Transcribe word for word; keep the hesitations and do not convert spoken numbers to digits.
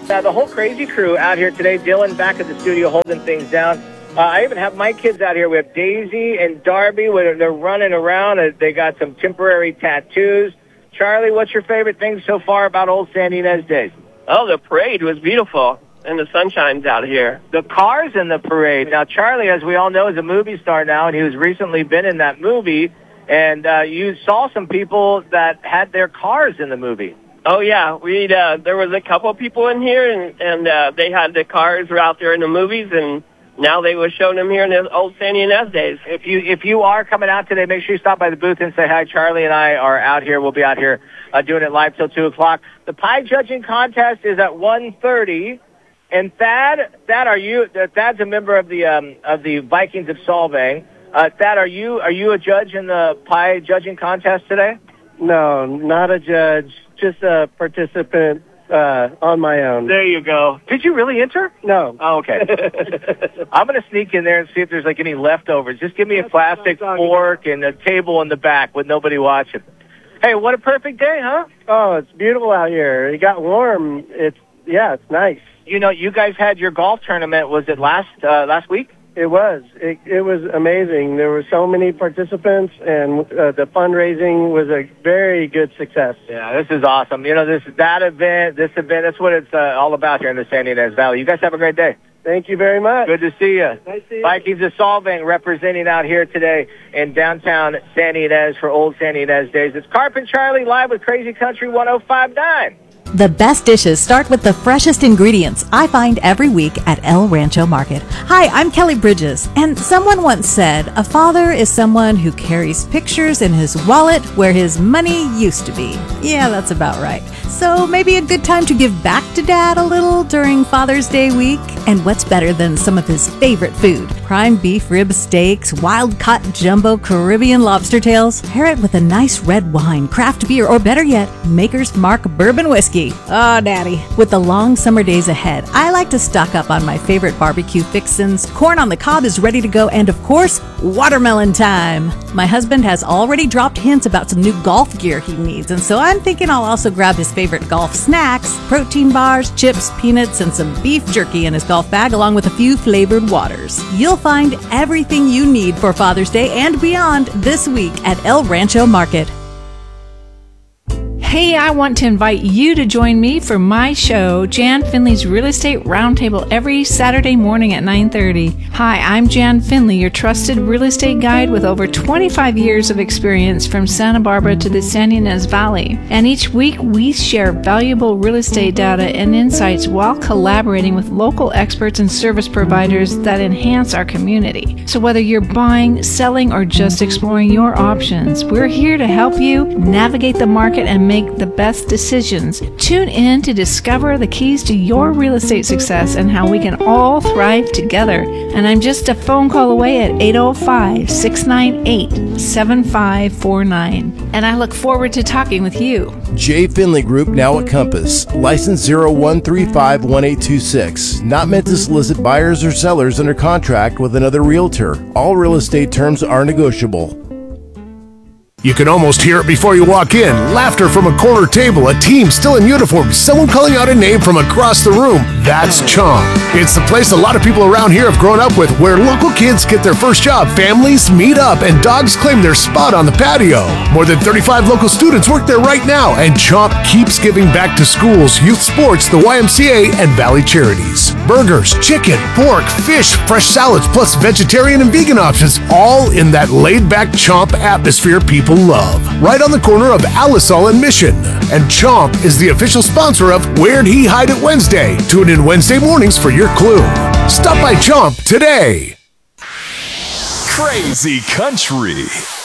Uh, the whole crazy crew out here today. Dylan back at the studio holding things down. Uh, I even have my kids out here. We have Daisy and Darby. Where they're running around. Uh, they got some temporary tattoos. Charlie, what's your favorite thing so far about Old San Ynez Days? Oh, the parade was beautiful, and the sunshine's out here. The cars in the parade. Now, Charlie, as we all know, is a movie star now, and he was recently been in that movie, and uh, you saw some people that had their cars in the movie. Oh, yeah. We uh, there was a couple people in here, and, and uh, they had the cars were out there in the movies, and now they were showing them here in the Old San Ynez Days. If you if you are coming out today, make sure you stop by the booth and say hi. Charlie and I are out here. We'll be out here uh, doing it live till two o'clock. The pie judging contest is at one thirty. And Thad, Thad, are you? Thad's a member of the um, of the Vikings of Solvang. Uh, Thad, are you are you a judge in the pie judging contest today? No, not a judge. Just a participant uh, on my own. There you go. Did you really enter? No. Oh, okay. I'm going to sneak in there and see if there's like any leftovers. Just give me a plastic fork and a table in the back with nobody watching. Hey, what a perfect day, huh? Oh, it's beautiful out here. It got warm. It's yeah, it's nice. You know, you guys had your golf tournament. Was it last uh, last week? It was. It, it was amazing. There were so many participants, and uh, the fundraising was a very good success. Yeah, this is awesome. You know, this that event, this event, that's what it's uh, all about here in the San Ynez Valley. You guys have a great day. Thank you very much. Good to see you. Nice to see you. Vikings of Solvang representing out here today in downtown San Ynez for Old San Ynez Days. It's Carp and Charlie live with Crazy Country one oh five point nine. The best dishes start with the freshest ingredients I find every week at El Rancho Market. Hi, I'm Kelly Bridges, and someone once said, a father is someone who carries pictures in his wallet where his money used to be. Yeah, that's about right. So maybe a good time to give back to Dad a little during Father's Day week. And what's better than some of his favorite food? Prime beef rib steaks, wild-caught jumbo Caribbean lobster tails. Pair it with a nice red wine, craft beer, or better yet, Maker's Mark bourbon whiskey. Oh, Daddy. With the long summer days ahead, I like to stock up on my favorite barbecue fixins. Corn on the cob is ready to go, and of course, watermelon time. My husband has already dropped hints about some new golf gear he needs, and so I'm thinking I'll also grab his favorite golf snacks, protein bars, chips, peanuts, and some beef jerky in his golf bag, along with a few flavored waters. You'll find everything you need for Father's Day and beyond this week at El Rancho Market. Hey, I want to invite you to join me for my show, Jan Finley's Real Estate Roundtable, every Saturday morning at nine thirty. Hi, I'm Jan Finley, your trusted real estate guide with over twenty-five years of experience from Santa Barbara to the San Ynez Valley. And each week, we share valuable real estate data and insights while collaborating with local experts and service providers that enhance our community. So whether you're buying, selling, or just exploring your options, we're here to help you navigate the market and make the best decisions. Tune in to discover the keys to your real estate success and how we can all thrive together. And I'm just a phone call away at eight oh five, six nine eight, seven five four nine. And I look forward to talking with you. J. Finley Group, now at Compass. License zero one three five one eight two six. Not meant to solicit buyers or sellers under contract with another realtor. All real estate terms are negotiable. You can almost hear it before you walk in. Laughter from a corner table, a team still in uniform, someone calling out a name from across the room. That's Chomp. It's the place a lot of people around here have grown up with, where local kids get their first job, families meet up, and dogs claim their spot on the patio. More than thirty-five local students work there right now, and Chomp keeps giving back to schools, youth sports, the Y M C A, and Valley Charities. Burgers, chicken, pork, fish, fresh salads, plus vegetarian and vegan options, all in that laid-back Chomp atmosphere people love. Right on the corner of Alisal and Mission. And Chomp is the official sponsor of Where'd He Hide It Wednesday. Tune in Wednesday mornings for your clue. Stop by Chomp today. Crazy Country.